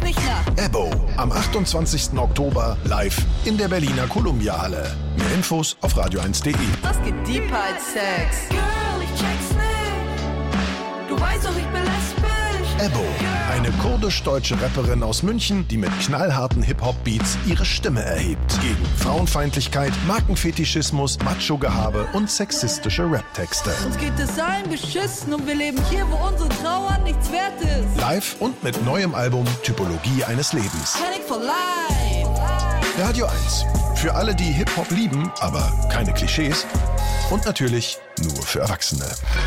nicht nach. Ebbo, am 28. Oktober live in der Berliner Columbia-Halle. Mehr Infos auf radio1.de. Das geht deeper als Sex. Girl, ich check's nicht. Du weißt doch, ich bin lesbisch. Ebbo, eine kurdisch-deutsche Rapperin aus München, die mit knallharten Hip-Hop-Beats ihre Stimme erhebt. Gegen Frauenfeindlichkeit, Markenfetischismus, Macho-Gehabe und sexistische Rap-Texte. Uns geht es allen beschissen und wir leben hier, wo unsere Trauer nichts wert ist. Live und mit neuem Album Typologie eines Lebens. Panic for life. Radio 1. Für alle, die Hip-Hop lieben, aber keine Klischees. Und natürlich nur für Erwachsene.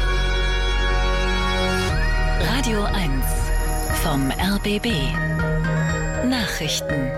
Radio 1 vom RBB. Nachrichten.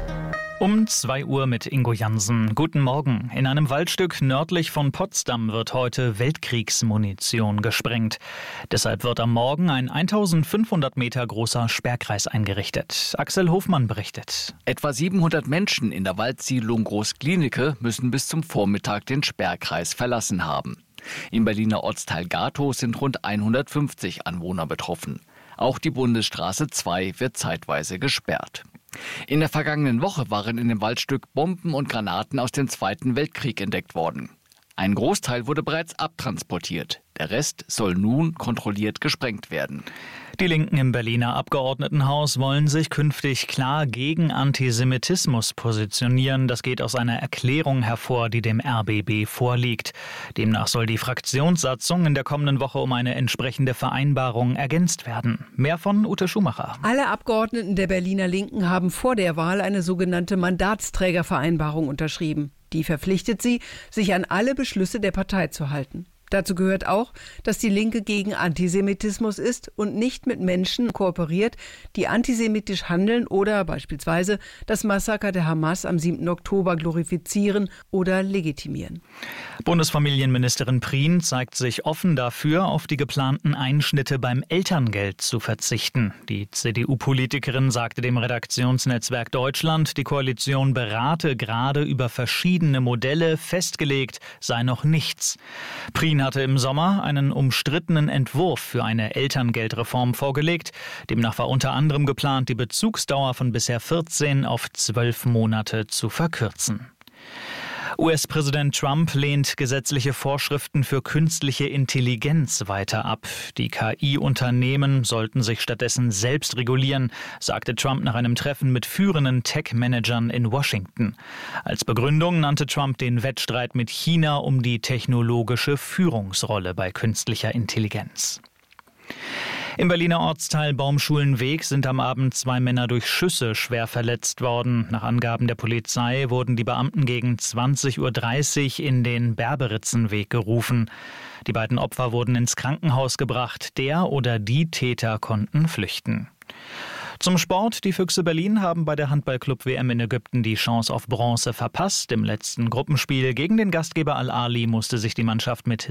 Um 2 Uhr mit Ingo Jansen. Guten Morgen. In einem Waldstück nördlich von Potsdam wird heute Weltkriegsmunition gesprengt. Deshalb wird am Morgen ein 1500 Meter großer Sperrkreis eingerichtet. Axel Hofmann berichtet. Etwa 700 Menschen in der Waldsiedlung Groß-Glienicke müssen bis zum Vormittag den Sperrkreis verlassen haben. Im Berliner Ortsteil Gatow sind rund 150 Anwohner betroffen. Auch die Bundesstraße 2 wird zeitweise gesperrt. In der vergangenen Woche waren in dem Waldstück Bomben und Granaten aus dem Zweiten Weltkrieg entdeckt worden. Ein Großteil wurde bereits abtransportiert. Der Rest soll nun kontrolliert gesprengt werden. Die Linken im Berliner Abgeordnetenhaus wollen sich künftig klar gegen Antisemitismus positionieren. Das geht aus einer Erklärung hervor, die dem RBB vorliegt. Demnach soll die Fraktionssatzung in der kommenden Woche um eine entsprechende Vereinbarung ergänzt werden. Mehr von Ute Schumacher. Alle Abgeordneten der Berliner Linken haben vor der Wahl eine sogenannte Mandatsträgervereinbarung unterschrieben. Die verpflichtet sie, sich an alle Beschlüsse der Partei zu halten. Dazu gehört auch, dass die Linke gegen Antisemitismus ist und nicht mit Menschen kooperiert, die antisemitisch handeln oder beispielsweise das Massaker der Hamas am 7. Oktober glorifizieren oder legitimieren. Bundesfamilienministerin Prien zeigt sich offen dafür, auf die geplanten Einschnitte beim Elterngeld zu verzichten. Die CDU-Politikerin sagte dem Redaktionsnetzwerk Deutschland, die Koalition berate gerade über verschiedene Modelle, festgelegt sei noch nichts. Prien hatte im Sommer einen umstrittenen Entwurf für eine Elterngeldreform vorgelegt. Demnach war unter anderem geplant, die Bezugsdauer von bisher 14 auf 12 Monate zu verkürzen. US-Präsident Trump lehnt gesetzliche Vorschriften für künstliche Intelligenz weiter ab. Die KI-Unternehmen sollten sich stattdessen selbst regulieren, sagte Trump nach einem Treffen mit führenden Tech-Managern in Washington. Als Begründung nannte Trump den Wettstreit mit China um die technologische Führungsrolle bei künstlicher Intelligenz. Im Berliner Ortsteil Baumschulenweg sind am Abend 2 Männer durch Schüsse schwer verletzt worden. Nach Angaben der Polizei wurden die Beamten gegen 20:30 Uhr in den Berberitzenweg gerufen. Die beiden Opfer wurden ins Krankenhaus gebracht. Der oder die Täter konnten flüchten. Zum Sport. Die Füchse Berlin haben bei der Handball-Club-WM in Ägypten die Chance auf Bronze verpasst. Im letzten Gruppenspiel gegen den Gastgeber Al-Ahli musste sich die Mannschaft mit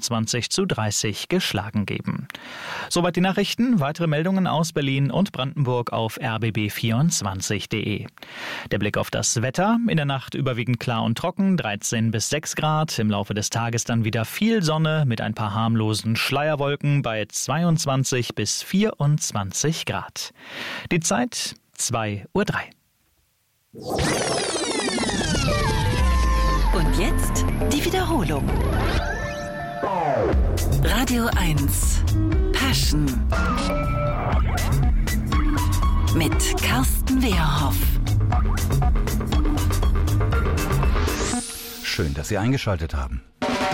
27:30 geschlagen geben. Soweit die Nachrichten. Weitere Meldungen aus Berlin und Brandenburg auf rbb24.de. Der Blick auf das Wetter. In der Nacht überwiegend klar und trocken, 13 bis 6 Grad. Im Laufe des Tages dann wieder viel Sonne mit ein paar harmlosen Schleierwolken bei 22 bis 24 Grad. Die Zeit 2:03 Uhr. Und jetzt die Wiederholung. Radio 1 Passion mit Carsten Wehrhoff. Schön, dass Sie eingeschaltet haben.